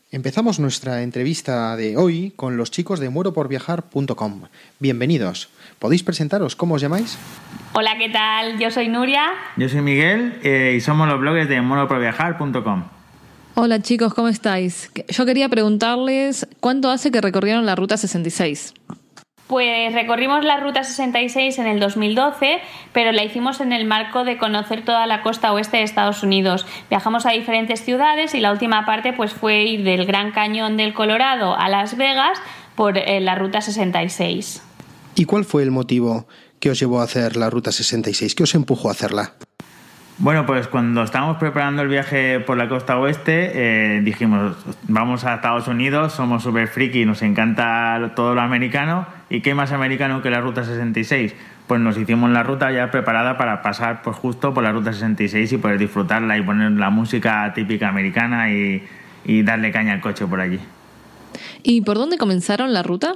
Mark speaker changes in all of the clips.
Speaker 1: Empezamos nuestra entrevista de hoy con los chicos de mueroporviajar.com. Bienvenidos. ¿Podéis presentaros? ¿Cómo os llamáis?
Speaker 2: Hola, ¿qué tal? Yo soy Nuria.
Speaker 3: Yo soy Miguel y somos los bloggers de mueroporviajar.com.
Speaker 4: Hola chicos, ¿cómo estáis? Yo quería preguntarles, ¿cuánto hace que recorrieron la Ruta 66?
Speaker 2: Pues recorrimos la Ruta 66 en el 2012, pero la hicimos en el marco de conocer toda la costa oeste de Estados Unidos. Viajamos a diferentes ciudades y la última parte pues fue ir del Gran Cañón del Colorado a Las Vegas por la Ruta 66.
Speaker 1: ¿Y cuál fue el motivo que os llevó a hacer la Ruta 66? ¿Qué os empujó a hacerla?
Speaker 3: Bueno, pues cuando estábamos preparando el viaje por la costa oeste, dijimos, vamos a Estados Unidos, somos súper friki, nos encanta todo lo americano, y qué más americano que la Ruta 66. Pues nos hicimos la ruta ya preparada para pasar pues justo por la Ruta 66 y poder disfrutarla y poner la música típica americana y darle caña al coche por allí.
Speaker 4: ¿Y por dónde comenzaron la ruta?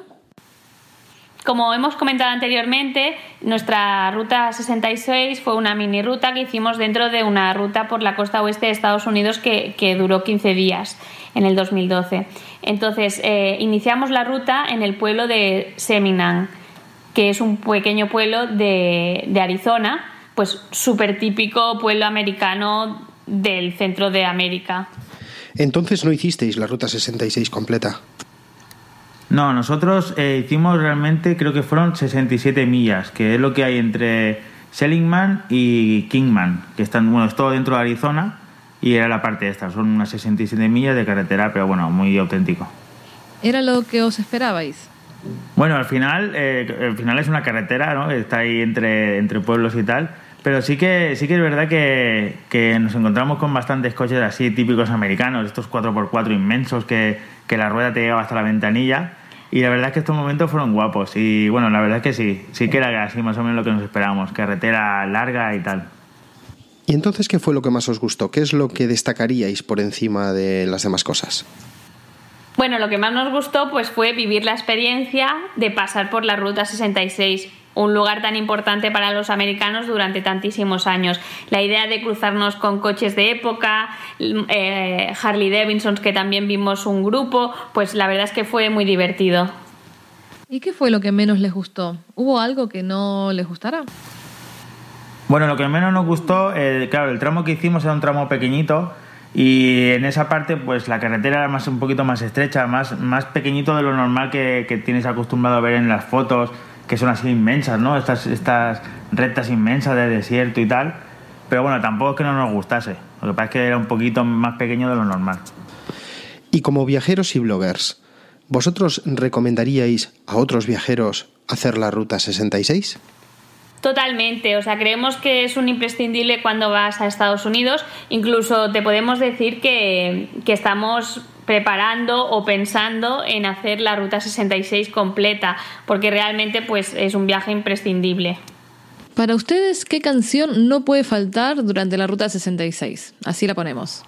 Speaker 2: Como hemos comentado anteriormente, nuestra Ruta 66 fue una mini ruta que hicimos dentro de una ruta por la costa oeste de Estados Unidos que duró 15 días en el 2012. Entonces, iniciamos la ruta en el pueblo de Seminole, que es un pequeño pueblo de Arizona, pues súper típico pueblo americano del centro de América.
Speaker 1: Entonces no hicisteis la Ruta 66 completa.
Speaker 3: No, nosotros hicimos realmente, creo que fueron 67 millas, que es lo que hay entre Seligman y Kingman, que están, bueno, es todo dentro de Arizona y era la parte esta, son unas 67 millas de carretera, pero bueno, muy auténtico.
Speaker 4: ¿Era lo que os esperabais?
Speaker 3: Bueno, al final es una carretera, ¿no? Está ahí entre pueblos y tal, pero sí que es verdad que nos encontramos con bastantes coches así típicos americanos, estos 4x4 inmensos que la rueda te llegaba hasta la ventanilla. Y la verdad es que estos momentos fueron guapos. Y bueno, la verdad es que sí que era así más o menos lo que nos esperábamos. Carretera larga y tal.
Speaker 1: ¿Y entonces qué fue lo que más os gustó? ¿Qué es lo que destacaríais por encima de las demás cosas?
Speaker 2: Bueno, lo que más nos gustó pues fue vivir la experiencia de pasar por la Ruta 66, un lugar tan importante para los americanos durante tantísimos años. La idea de cruzarnos con coches de época, Harley Davidson, que también vimos un grupo, pues la verdad es que fue muy divertido.
Speaker 4: ¿Y qué fue lo que menos les gustó? ¿Hubo algo que no les gustara?
Speaker 3: Bueno, lo que menos nos gustó, claro, el tramo que hicimos era un tramo pequeñito y en esa parte pues la carretera era un poquito más estrecha, más pequeñito de lo normal que tienes acostumbrado a ver en las fotos, que son así inmensas, ¿no? Estas rectas inmensas de desierto y tal. Pero bueno, tampoco es que no nos gustase. Lo que pasa es que era un poquito más pequeño de lo normal.
Speaker 1: Y como viajeros y bloggers, ¿vosotros recomendaríais a otros viajeros hacer la Ruta 66?
Speaker 2: Totalmente, o sea, creemos que es un imprescindible cuando vas a Estados Unidos. Incluso te podemos decir que estamos preparando o pensando en hacer la Ruta 66 completa, porque realmente pues es un viaje imprescindible.
Speaker 4: Para ustedes, ¿qué canción no puede faltar durante la Ruta 66? Así la ponemos.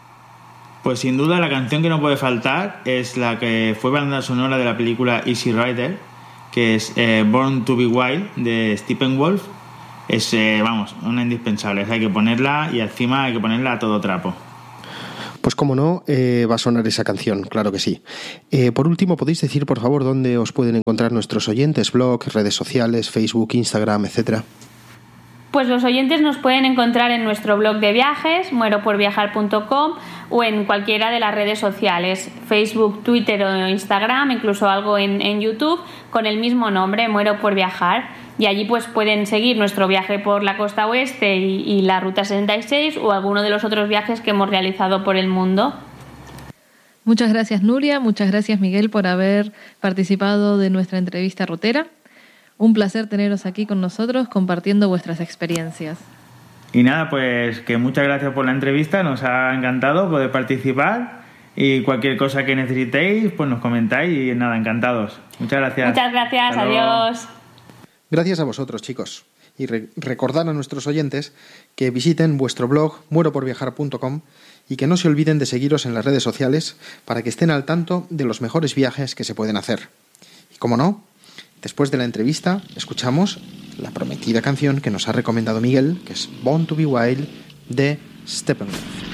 Speaker 3: Pues sin duda la canción que no puede faltar es la que fue banda sonora de la película Easy Rider, que es Born to be Wild de Steppenwolf. Es, una indispensable. Hay que ponerla y encima hay que ponerla a todo trapo.
Speaker 1: Pues cómo no, va a sonar esa canción, claro que sí. Por último, ¿podéis decir, por favor, dónde os pueden encontrar nuestros oyentes? Blog, redes sociales, Facebook, Instagram, etcétera.
Speaker 2: Pues los oyentes nos pueden encontrar en nuestro blog de viajes, mueroporviajar.com, o en cualquiera de las redes sociales, Facebook, Twitter o Instagram, incluso algo en YouTube, con el mismo nombre, Muero por Viajar. Y allí pues pueden seguir nuestro viaje por la costa oeste y la Ruta 66 o alguno de los otros viajes que hemos realizado por el mundo.
Speaker 4: Muchas gracias Nuria, muchas gracias Miguel por haber participado de nuestra entrevista rutera. Un placer teneros aquí con nosotros compartiendo vuestras experiencias.
Speaker 3: Y nada, pues que muchas gracias por la entrevista, nos ha encantado poder participar y cualquier cosa que necesitéis pues nos comentáis y nada, encantados. Muchas gracias.
Speaker 2: Muchas gracias, adiós.
Speaker 1: Gracias a vosotros, chicos. Y recordad a nuestros oyentes que visiten vuestro blog mueroporviajar.com y que no se olviden de seguiros en las redes sociales para que estén al tanto de los mejores viajes que se pueden hacer. Y como no, después de la entrevista escuchamos la prometida canción que nos ha recomendado Miguel, que es Born to be Wild de Steppenwolf.